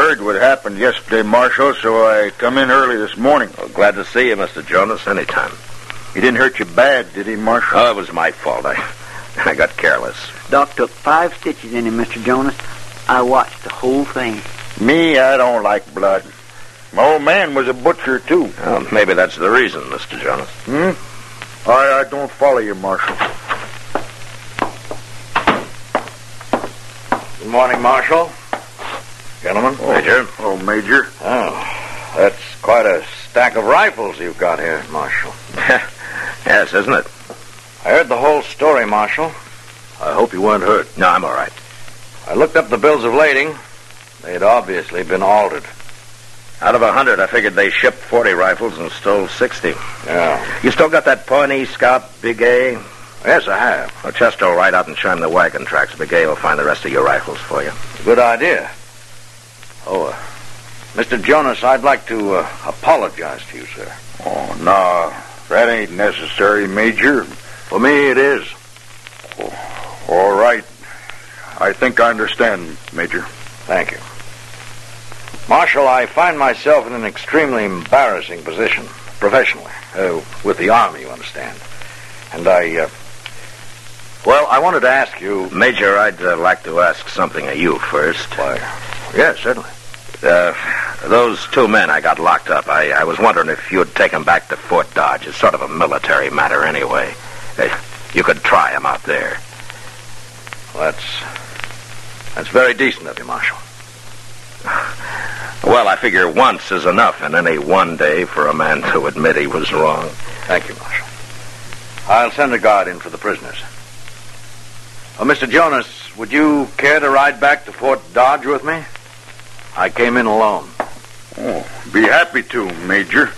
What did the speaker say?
heard what happened yesterday, Marshal, so I come in early this morning. Well, glad to see you, Mr. Jonas, anytime. He didn't hurt you bad, did he, Marshal? Oh, it was my fault. I got careless. Doc took 5 stitches in him, Mr. Jonas. I watched the whole thing. Me, I don't like blood. My old man was a butcher, too. Well, maybe that's the reason, Mr. Jonas. I don't follow you, Marshal. Good morning, Marshal. Gentlemen. Major. Oh, Major. Oh, that's quite a stack of rifles you've got here, Marshal. Yes, isn't it? I heard the whole story, Marshal. I hope you weren't hurt. No, I'm all right. I looked up the bills of lading. They had obviously been altered. Out of 100, I figured they shipped 40 rifles and stole 60. Yeah. You still got that Pawnee Scout, Big A? Yes, I have. Well, Chester will ride out and chime the wagon tracks. Big A will find the rest of your rifles for you. Good idea. Oh, Mr. Jonas, I'd like to apologize to you, sir. Oh, no. That ain't necessary, Major. For me, it is. Oh, all right. I think I understand, Major. Thank you. Marshal, I find myself in an extremely embarrassing position, professionally, with the Army, you understand. And I wanted to ask you... Major, I'd like to ask something of you first. Why, yes, certainly. Those 2 men I got locked up, I was wondering if you'd take them back to Fort Dodge. It's sort of a military matter anyway. You could try them out there. Well, that's very decent of you, Marshal. Well, I figure once is enough in any one day for a man to admit he was wrong. Thank you, Marshal. I'll send a guard in for the prisoners. Mr. Jonas, would you care to ride back to Fort Dodge with me? I came in alone. Oh, be happy to, Major.